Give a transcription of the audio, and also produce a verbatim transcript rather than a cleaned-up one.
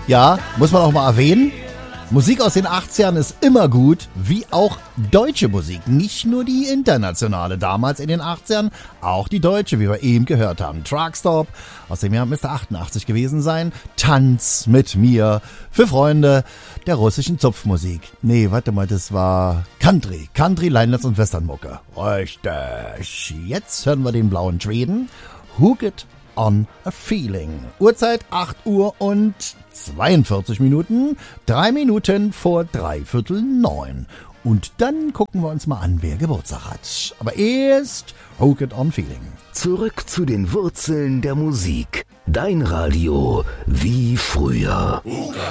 Ja, muss man auch mal erwähnen. Musik aus den achtzigern ist immer gut, wie auch deutsche Musik. Nicht nur die internationale damals in den achtzigern, auch die deutsche, wie wir eben gehört haben. Truckstop, aus dem Jahr müsste achtundachtzig gewesen sein. Tanz mit mir, für Freunde der russischen Zupfmusik. Nee, warte mal, das war Country. Country, Leinlitz und Westernmucke. Richtig. Jetzt hören wir den blauen Schweden. Hooked on a Feeling. Uhrzeit acht Uhr und zweiundvierzig Minuten, drei Minuten vor dreiviertel neun. Und dann gucken wir uns mal an, wer Geburtstag hat. Aber erst Hooked on Feeling. Zurück zu den Wurzeln der Musik. Dein Radio wie früher.